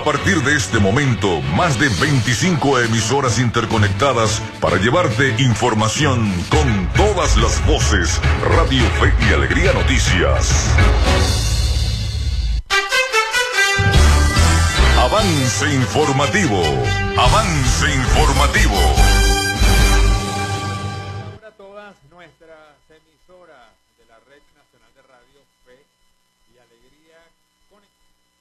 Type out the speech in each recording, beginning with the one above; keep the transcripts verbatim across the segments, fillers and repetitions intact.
A partir de este momento, más de veinticinco emisoras interconectadas para llevarte información con todas las voces. Radio Fe y Alegría Noticias. Avance informativo. Avance informativo. Para todas nuestras emisoras de la Red Nacional de Radio Fe y Alegría Conectadas.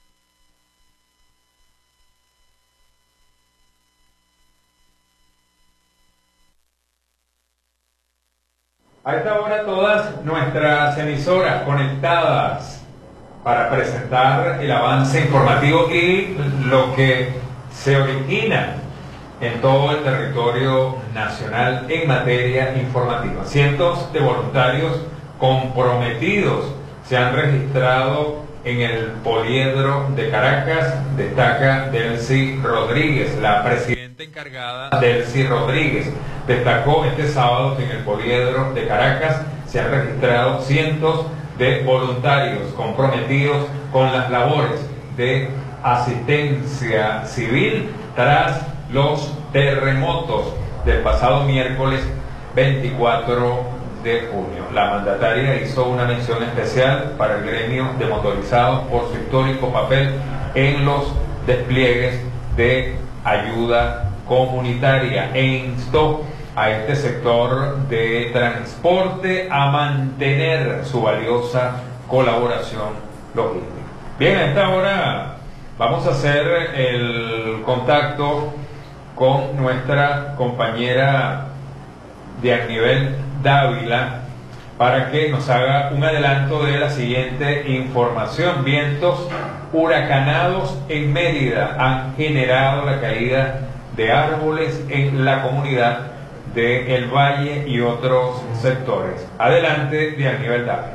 A esta hora todas nuestras emisoras conectadas para presentar el avance informativo y lo que se origina en todo el territorio nacional en materia informativa. Cientos de voluntarios comprometidos se han registrado en el Poliedro de Caracas, destaca Delcy Rodríguez, la presidenta encargada Delcy Rodríguez. Destacó este sábado que en el Poliedro de Caracas se han registrado cientos de voluntarios comprometidos con las labores de asistencia civil tras los terremotos del pasado miércoles veinticuatro de junio. La mandataria hizo una mención especial para el gremio de motorizados por su histórico papel en los despliegues de ayuda comunitaria e instó a este sector de transporte a mantener su valiosa colaboración logística. Bien, a esta hora vamos a hacer el contacto con nuestra compañera Dianivel Dávila para que nos haga un adelanto de la siguiente información. Vientos huracanados en Mérida han generado la caída de árboles en la comunidad de El Valle y otros sectores. Adelante, Dianivel Dávila.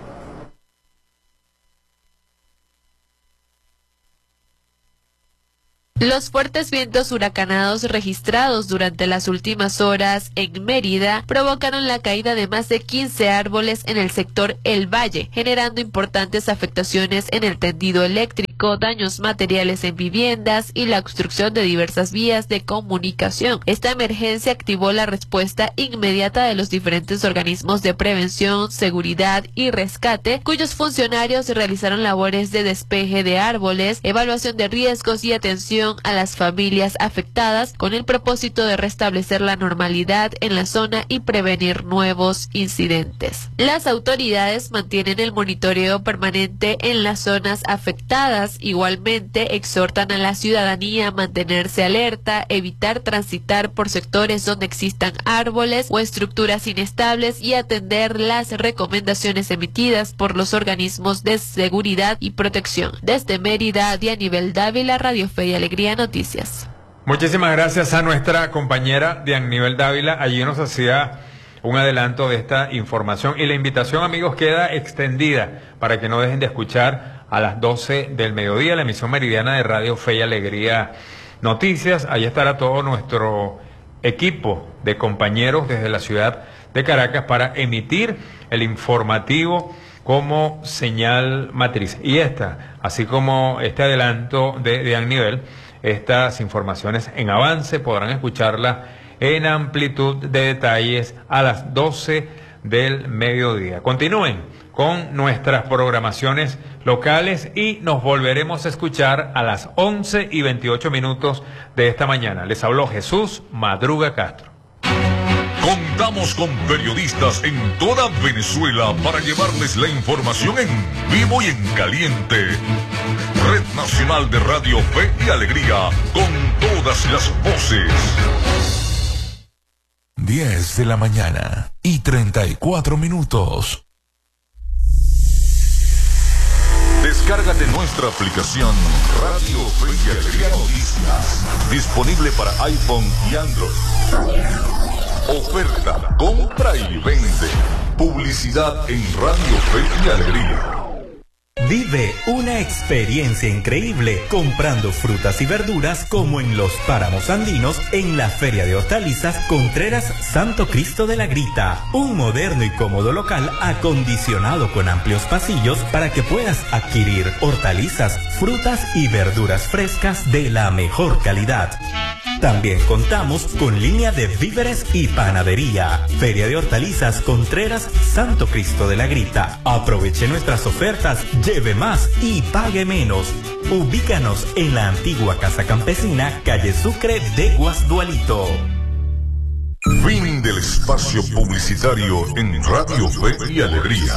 Los fuertes vientos huracanados registrados durante las últimas horas en Mérida provocaron la caída de más de quince árboles en el sector El Valle, generando importantes afectaciones en el tendido eléctrico, daños materiales en viviendas y la obstrucción de diversas vías de comunicación. Esta emergencia activó la respuesta inmediata de los diferentes organismos de prevención, seguridad y rescate, cuyos funcionarios realizaron labores de despeje de árboles, evaluación de riesgos y atención a las familias afectadas con el propósito de restablecer la normalidad en la zona y prevenir nuevos incidentes. Las autoridades mantienen el monitoreo permanente en las zonas afectadas. Igualmente exhortan a la ciudadanía a mantenerse alerta, evitar transitar por sectores donde existan árboles o estructuras inestables y atender las recomendaciones emitidas por los organismos de seguridad y protección. Desde Mérida, Dianivel Dávila, Radio Fe y Alegría Noticias. Muchísimas gracias a nuestra compañera Dianivel Dávila. Allí nos hacía un adelanto de esta información y la invitación, amigos, queda extendida para que no dejen de escuchar a las doce del mediodía la emisión meridiana de Radio Fe y Alegría Noticias. Ahí estará todo nuestro equipo de compañeros desde la ciudad de Caracas para emitir el informativo como señal matriz. Y esta, así como este adelanto de Dianivel, estas informaciones en avance podrán escucharla en amplitud de detalles a las doce del mediodía. Continúen con nuestras programaciones locales y nos volveremos a escuchar a las once y veintiocho minutos de esta mañana. Les habló Jesús Madruga Castro. Contamos con periodistas en toda Venezuela para llevarles la información en vivo y en caliente. Red Nacional de Radio Fe y Alegría, con todas las voces. diez de la mañana y treinta y cuatro minutos. Descárgate nuestra aplicación Radio Fe y Alegría Noticias, disponible para iPhone y Android. Oferta, compra y vende. Publicidad en Radio Fe y Alegría. Vive una experiencia increíble comprando frutas y verduras como en los páramos andinos en la Feria de Hortalizas Contreras Santo Cristo de la Grita. Un moderno y cómodo local acondicionado con amplios pasillos para que puedas adquirir hortalizas, frutas y verduras frescas de la mejor calidad. También contamos con línea de víveres y panadería. Feria de Hortalizas Contreras Santo Cristo de la Grita. Aproveche nuestras ofertas, lleve más y pague menos. Ubícanos en la antigua Casa Campesina, calle Sucre de Guasdualito. Fin del espacio publicitario en Radio Fe y Alegría.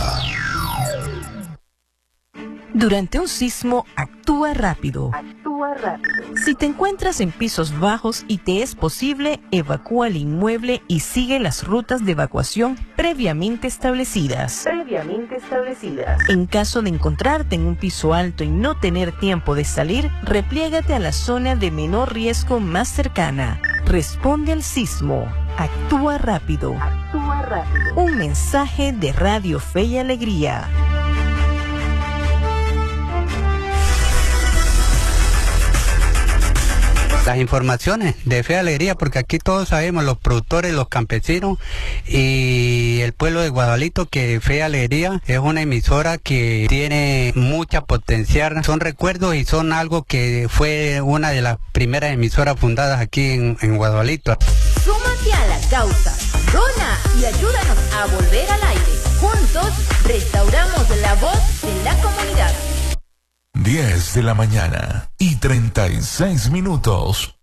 Durante un sismo, actúa rápido. Actúa rápido. Si te encuentras en pisos bajos y te es posible, evacúa el inmueble y sigue las rutas de evacuación previamente establecidas. Previamente establecidas. En caso de encontrarte en un piso alto y no tener tiempo de salir, repliégate a la zona de menor riesgo más cercana. Responde al sismo. Actúa rápido. Actúa rápido. Un mensaje de Radio Fe y Alegría. Las informaciones de Fe y Alegría, porque aquí todos sabemos, los productores, los campesinos y el pueblo de Guadalito, que Fe y Alegría es una emisora que tiene mucha potencial. Son recuerdos y son algo que fue una de las primeras emisoras fundadas aquí en, en Guadalito. Súmate a la causa, dona y ayúdanos a volver al aire. Juntos restauramos la voz de la comunidad. diez de la mañana y treinta y seis minutos.